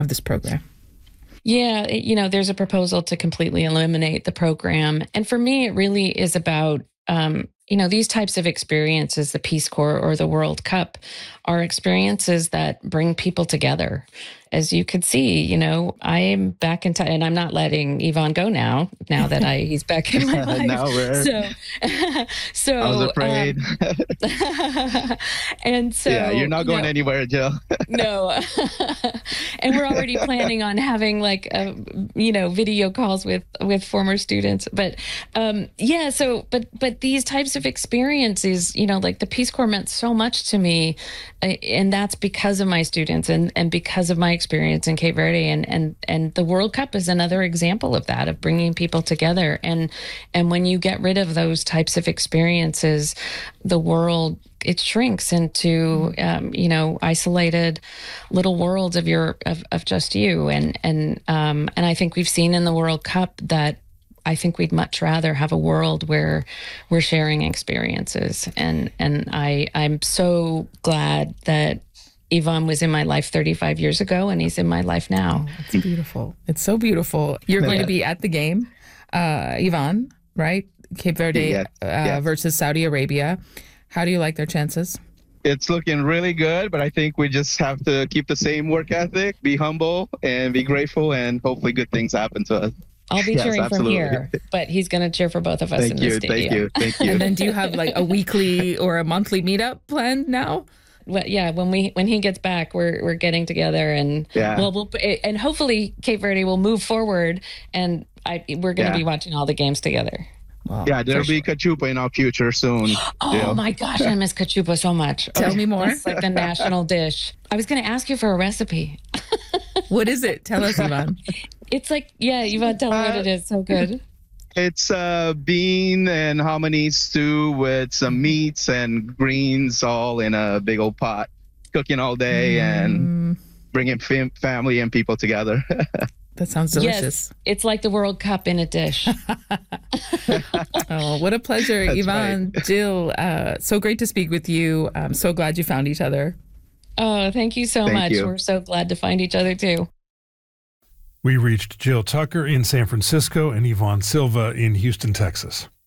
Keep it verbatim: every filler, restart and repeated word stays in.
of this program? Yeah, it, you know, there's a proposal to completely eliminate the program. And for me, it really is about, um, you know, these types of experiences, the Peace Corps or the World Cup, are experiences that bring people together. As you could see, you know, I am back in time, and I'm not letting Yvonne go now, now that I he's back in my life. Now we're... So, so I was afraid. Um, and so, yeah, you're not going know, anywhere, Jill. No. And we're already planning on having like, uh, you know, video calls with, with former students. But um, yeah, so, but, but these types of experiences, you know, like the Peace Corps meant so much to me. And that's because of my students and, and because of my experience in Cape Verde. And, and, and the World Cup is another example of that, of bringing people together. And, and when you get rid of those types of experiences, the world, it shrinks into, um, you know, isolated little worlds of your, of, of just you. And, and, um, and I think we've seen in the World Cup that I think we'd much rather have a world where we're sharing experiences. And, and I, I'm so glad that Yvonne was in my life thirty-five years ago and he's in my life now. Oh, it's beautiful. It's so beautiful. You're going to be at the game, uh, Yvonne, right? Cape Verde yeah. Uh, yeah. versus Saudi Arabia. How do you like their chances? It's looking really good, but I think we just have to keep the same work ethic, be humble, and be grateful, and hopefully good things happen to us. I'll be yes, cheering absolutely. from here, but he's going to cheer for both of us thank in you, the stadium. Thank you, thank you. And then do you have like a weekly or a monthly meetup planned now? Well, yeah, when we when he gets back, we're we're getting together, and yeah. well, we'll and hopefully Cape Verde will move forward, and I we're going to yeah. be watching all the games together. Wow, yeah, there'll be sure. Cachupa in our future soon. Oh yeah. My gosh, I miss Cachupa so much. Tell oh, me more. It's like the national dish. I was going to ask you for a recipe. What is it? Tell us, Yvonne. It's like, yeah, Yvonne, tell me uh, what it is. So good. It's uh, bean and hominy stew with some meats and greens all in a big old pot, cooking all day mm. and bringing fam- family and people together. That sounds delicious. Yes, it's like the World Cup in a dish. Oh, what a pleasure, That's Yvonne, right. Jill. Uh, so great to speak with you. I'm so glad you found each other. Oh, thank you so thank much. You. We're so glad to find each other, too. We reached Jill Tucker in San Francisco and Yvonne Silva in Houston, Texas.